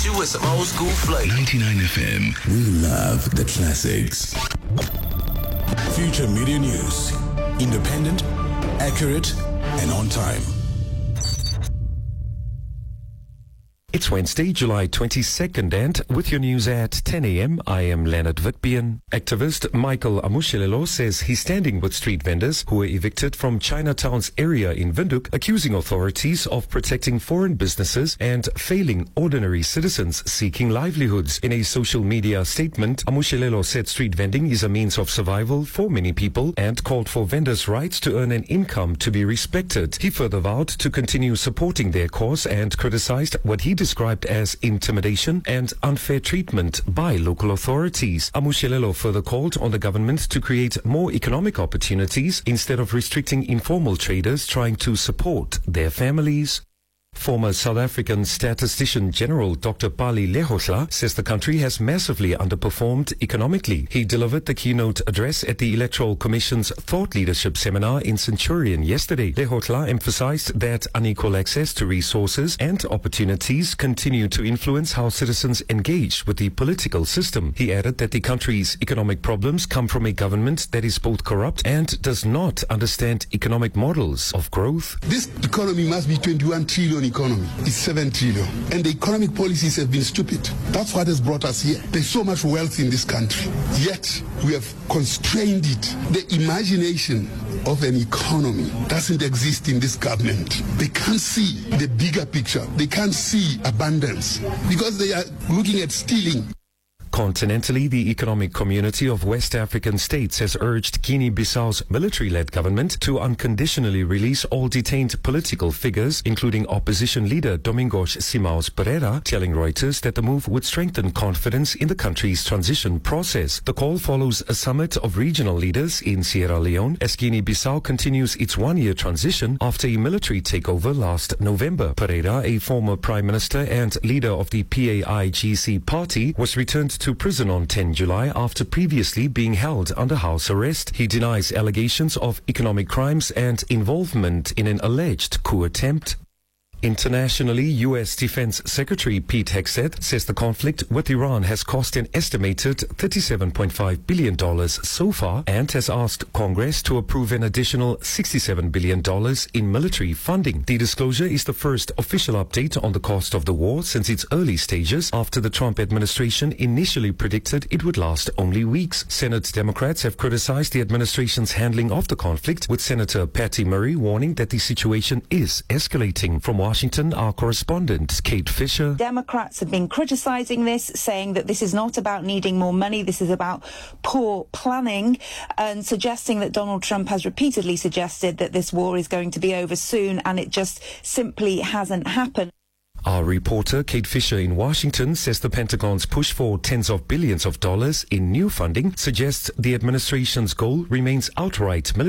hit you with some old school flavor. 99 FM. We love the classics. Future Media News. Independent, accurate, and on time. It's Wednesday, July 22nd, and with your news at 10 a.m., I am Leonard Witbian. Activist Michael Amushelelo says he's standing with street vendors who were evicted from Chinatown's area in Windhoek, accusing authorities of protecting foreign businesses and failing ordinary citizens seeking livelihoods. In a social media statement, Amushelelo said street vending is a means of survival for many people and called for vendors' rights to earn an income to be respected. He further vowed to continue supporting their cause and criticized what he described as intimidation and unfair treatment by local authorities. Amushelelo further called on the government to create more economic opportunities instead of restricting informal traders trying to support their families. Former South African Statistician General Dr. Pali Lehohla says the country has massively underperformed economically. He delivered the keynote address at the Electoral Commission's Thought Leadership Seminar in Centurion yesterday. Lehohla emphasized that unequal access to resources and opportunities continue to influence how citizens engage with the political system. He added that the country's economic problems come from a government that is both corrupt and does not understand economic models of growth. This economy must be 21 trillion economy. It's 7 trillion. And the economic policies have been stupid. That's what has brought us here. There's so much wealth in this country. Yet, we have constrained it. The imagination of an economy doesn't exist in this government. They can't see the bigger picture. They can't see abundance because they are looking at stealing. Continentally, the Economic Community of West African States has urged Guinea-Bissau's military-led government to unconditionally release all detained political figures, including opposition leader Domingos Simões Pereira, telling Reuters that the move would strengthen confidence in the country's transition process. The call follows a summit of regional leaders in Sierra Leone as Guinea-Bissau continues its one-year transition after a military takeover last November. Pereira, a former prime minister and leader of the PAIGC party, was returned to prison on 10 July after previously being held under house arrest. He denies allegations of economic crimes and involvement in an alleged coup attempt. Internationally, U.S. Defense Secretary Pete Hegseth says the conflict with Iran has cost an estimated $37.5 billion so far and has asked Congress to approve an additional $67 billion in military funding. The disclosure is the first official update on the cost of the war since its early stages after the Trump administration initially predicted it would last only weeks. Senate Democrats have criticized the administration's handling of the conflict, with Senator Patty Murray warning that the situation is escalating. From Washington, our correspondent, Kate Fisher. Democrats have been criticizing this, saying that this is not about needing more money, this is about poor planning, and suggesting that Donald Trump has repeatedly suggested that this war is going to be over soon, and it just simply hasn't happened. Our reporter, Kate Fisher in Washington, says the Pentagon's push for tens of billions of dollars in new funding suggests the administration's goal remains outright military